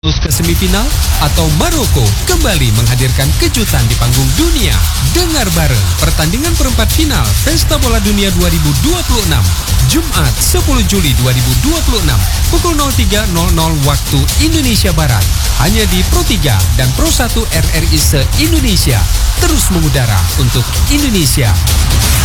ke semifinal atau Maroko kembali menghadirkan kejutan di panggung dunia. Dengar bareng pertandingan perempat final Pesta Bola Dunia 2026 Jumat 10 Juli 2026 pukul 03.00 waktu Indonesia Barat hanya di Pro 3 dan Pro 1 RRI se-Indonesia, terus mengudara untuk Indonesia.